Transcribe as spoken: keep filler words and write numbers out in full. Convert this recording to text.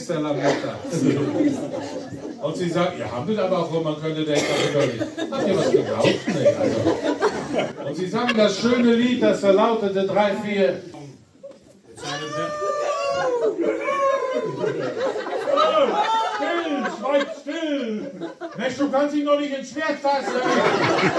beste Lametta. Und sie sagt, ihr habt es aber auch, wo man könnte denken, doch nicht. Habt ihr was geglaubt? Nee, also. Und sie sang das schöne Lied, das verlautete drei, vier. Still, schweig still! Mensch, du kannst ihn doch nicht ins Schwert fassen!